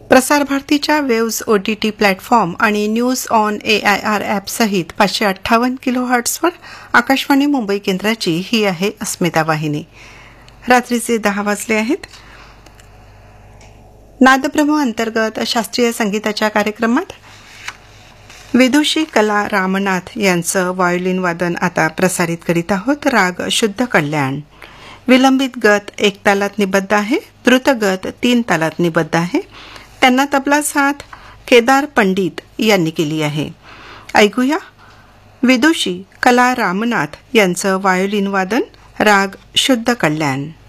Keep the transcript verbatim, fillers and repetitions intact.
प्रसार भारतीच्या waves OTT platform आणि news on A I R app सहित पाचशे अठ्ठावन्न किलो हर्ट्सवर आकाशवाणी मुंबई केंद्राची ही आहे अस्मिता वाहिनी. रात्रीचे दहा वाजले आहेत. नादब्रह्म अंतर्गत शास्त्रीय संगीताच्या कार्यक्रमात विदुषी कला रामनाथ यांचं व्हायोलिन वादन आता प्रसारित करीत आहोत. राग शुद्ध कल्याण. विलंबित गत एक तालात निबद्ध आहे, द्रुत गत तीन तालात निबद्ध आहे. त्यांना तबला साथ केदार पंडित यांनी केली आहे. ऐकूया विदुषी कला रामनाथ यांचं व्हायोलिन वादन, राग शुद्ध कल्याण.